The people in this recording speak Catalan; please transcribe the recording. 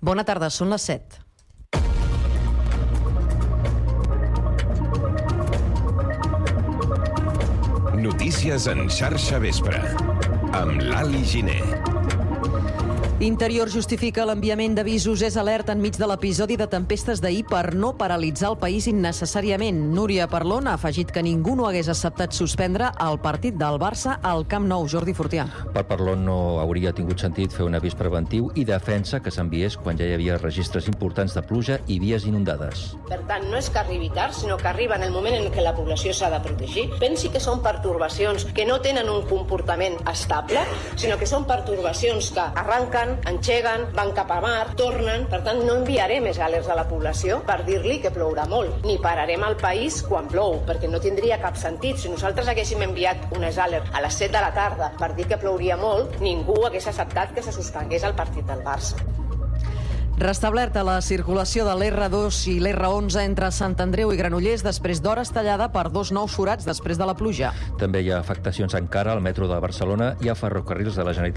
Bona tarda, són les 7. Notícies en xarxa vespre, amb l'Ali Giner. Interior justifica l'enviament d'avisos és alerta enmig de l'episodi de tempestes d'ahir per no paralitzar el país innecessàriament. Núria Parlon ha afegit que ningú no hagués acceptat suspendre el partit del Barça al Camp Nou. Jordi Fortià. Per Parlon no hauria tingut sentit fer un avís preventiu i defensa que s'enviés quan ja hi havia registres importants de pluja i vies inundades. Per tant, no és que arribi tard, sinó que arriba en el moment en què la població s'ha de protegir. Pensi que són pertorbacions que no tenen un comportament estable, sinó que són pertorbacions que arranquen, engeguen, van cap a mar, tornen. Per tant, no enviaré més alerts a la població per dir-li que plourà molt, ni pararem el país quan plou, perquè no tindria cap sentit. Si nosaltres haguéssim enviat unes alerts a les 7 de la tarda per dir que plouria molt, ningú hagués acceptat que se suspengués el partit del Barça. Restablerta la circulació de l'R2 i l'R11 entre Sant Andreu i Granollers després d'hores tallada per 2 nous forats després de la pluja. També hi ha afectacions encara al metro de Barcelona i a ferrocarrils de la Generalitat.